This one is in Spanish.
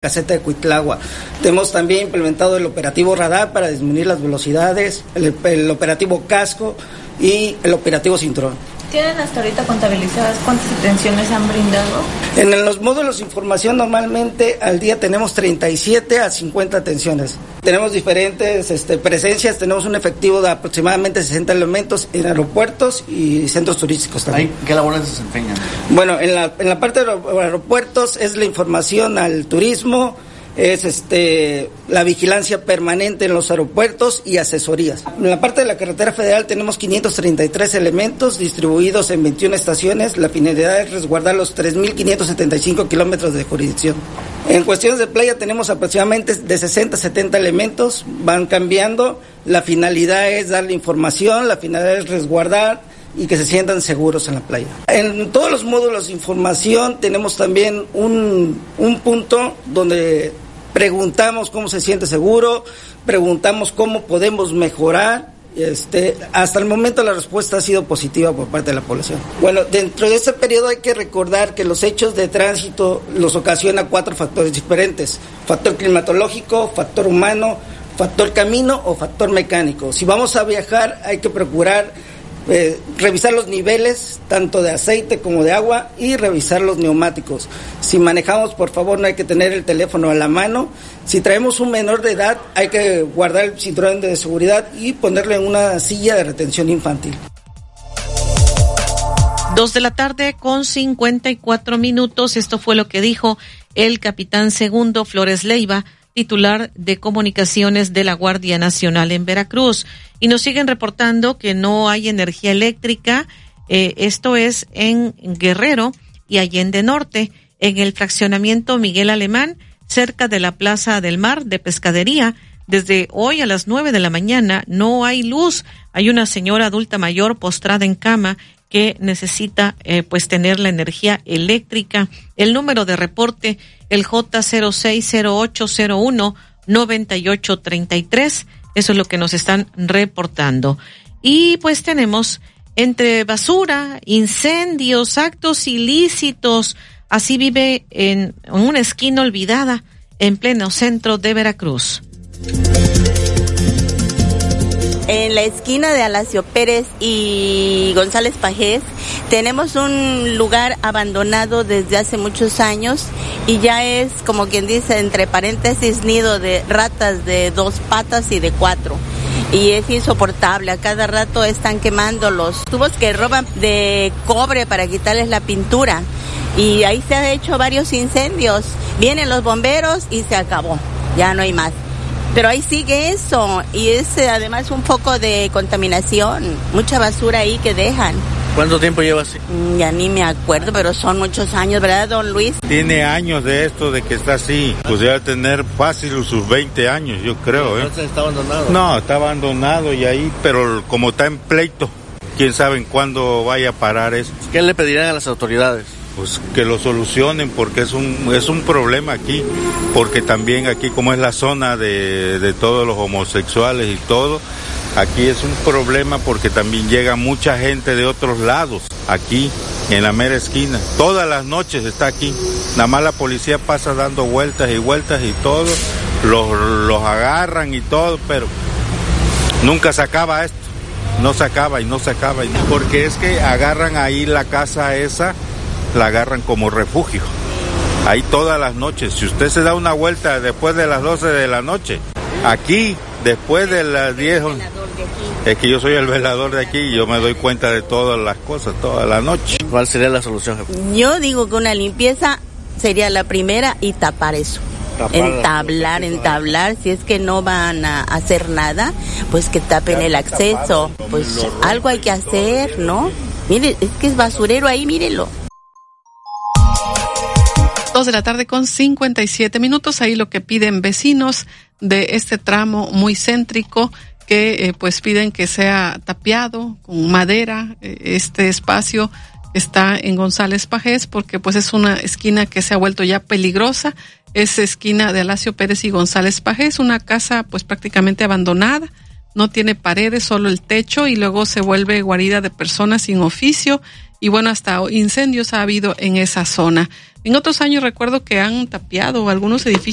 Caseta de Cuitlagua. Tenemos también implementado el operativo radar para disminuir las velocidades, el operativo casco y el operativo cinturón. ¿Tienen hasta ahorita contabilizadas cuántas detenciones han brindado? En los módulos de información normalmente al día tenemos 37 a 50 detenciones. Tenemos diferentes presencias, tenemos un efectivo de aproximadamente 60 elementos en aeropuertos y centros turísticos también. ¿Qué labores se desempeñan? Bueno, en la parte de los aeropuertos es la información al turismo, es la vigilancia permanente en los aeropuertos y asesorías. En la parte de la carretera federal tenemos 533 elementos distribuidos en 21 estaciones. La finalidad es resguardar los 3.575 kilómetros de jurisdicción. En cuestiones de playa tenemos aproximadamente de 60 a 70 elementos, van cambiando. La finalidad es darle información, la finalidad es resguardar y que se sientan seguros en la playa. En todos los módulos de información tenemos también un punto donde preguntamos cómo se siente seguro, preguntamos cómo podemos mejorar. Hasta el momento la respuesta ha sido positiva por parte de la población. Bueno, dentro de ese periodo hay que recordar que los hechos de tránsito los ocasiona 4 factores diferentes: factor climatológico, factor humano, factor camino o factor mecánico. Si vamos a viajar hay que procurar revisar los niveles tanto de aceite como de agua y revisar los neumáticos. Si manejamos, por favor, no hay que tener el teléfono a la mano. Si traemos un menor de edad, hay que guardar el cinturón de seguridad y ponerlo en una silla de retención infantil. 2:54 p.m. Esto fue lo que dijo el capitán segundo Flores Leiva, titular de comunicaciones de la Guardia Nacional en Veracruz. Y nos siguen reportando que no hay energía eléctrica, esto es en Guerrero y Allende Norte, en el fraccionamiento Miguel Alemán, cerca de la Plaza del Mar de Pescadería. Desde hoy a las 9 de la mañana no hay luz. Hay una señora adulta mayor postrada en cama que necesita tener la energía eléctrica. El número de reporte, el J060801-9833, eso es lo que nos están reportando. Y pues tenemos entre basura, incendios, actos ilícitos, así vive en una esquina olvidada en pleno centro de Veracruz. En la esquina de Alacio Pérez y González Pajés tenemos un lugar abandonado desde hace muchos años y ya es, como quien dice, entre paréntesis, nido de ratas de 2 patas y de 4. Y es insoportable, a cada rato están quemando los tubos que roban de cobre para quitarles la pintura. Y ahí se han hecho varios incendios. Vienen los bomberos y se acabó, ya no hay más. Pero ahí sigue eso, y es además un foco de contaminación, mucha basura ahí que dejan. ¿Cuánto tiempo lleva así? Ya ni me acuerdo, pero son muchos años, ¿verdad, don Luis? Tiene años de esto, de que está así. Pues debe tener fácil sus 20 años, yo creo. ¿Entonces está abandonado? No, está abandonado y ahí, pero como está en pleito, quién sabe en cuándo vaya a parar eso. ¿Qué le pedirán a las autoridades? Pues que lo solucionen, porque es un problema aquí, porque también aquí, como es la zona de todos los homosexuales y todo, aquí es un problema porque también llega mucha gente de otros lados, aquí en la mera esquina. Todas las noches está aquí, nada más la policía pasa dando vueltas y vueltas y todo, los agarran y todo, pero nunca se acaba esto, no se acaba, porque es que agarran ahí la casa esa, la agarran como refugio, ahí todas las noches. Si usted se da una vuelta después de las 12 de la noche, aquí, después de las 10, es que yo soy el velador de aquí y yo me doy cuenta de todas las cosas, toda la noche. ¿Cuál sería la solución, jefe? Yo digo que una limpieza sería la primera y tapar eso. Entablar, si es que no van a hacer nada, pues que tapen el acceso, pues algo hay que hacer, ¿no? Mire, es que es basurero ahí, mírelo. 2:57 p.m, ahí lo que piden vecinos de este tramo muy céntrico, que pues piden que sea tapiado con madera, este espacio está en González Pajés, porque pues es una esquina que se ha vuelto ya peligrosa, es esquina de Alacio Pérez y González Pajés, una casa pues prácticamente abandonada, no tiene paredes, solo el techo, y luego se vuelve guarida de personas sin oficio, y bueno, hasta incendios ha habido en esa zona. En otros años recuerdo que han tapiado algunos edificios